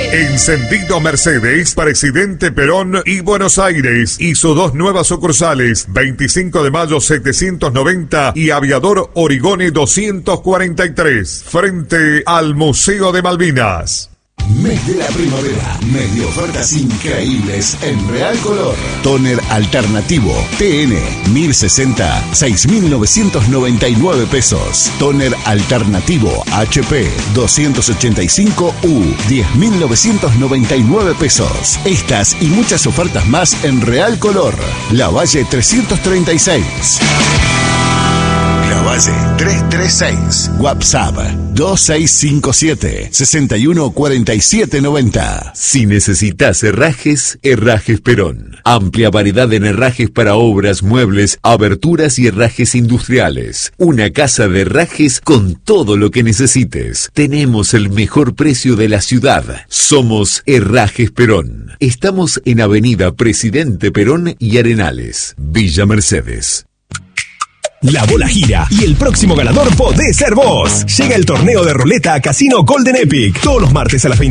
Encendido Mercedes, Presidente Perón y Buenos Aires, y sus dos nuevas sucursales, 25 de mayo 790 y Aviador Origone 243, frente al Museo de Malvinas. Mes de la primavera, mes de ofertas increíbles en Real Color. Toner alternativo TN 1060, 6.999 pesos. Toner alternativo HP 285U, 10.999 pesos. Estas y muchas ofertas más en Real Color. Lavalle 336. Lavalle 336. WhatsApp 2657-614790. Si necesitas herrajes, Herrajes Perón. Amplia variedad en herrajes para obras, muebles, aberturas y herrajes industriales. Una casa de herrajes con todo lo que necesites. Tenemos el mejor precio de la ciudad. Somos Herrajes Perón. Estamos en Avenida Presidente Perón y Arenales, Villa Mercedes. La bola gira y el próximo ganador podés ser vos. Llega el torneo de ruleta a Casino Golden Epic todos los martes a las 20.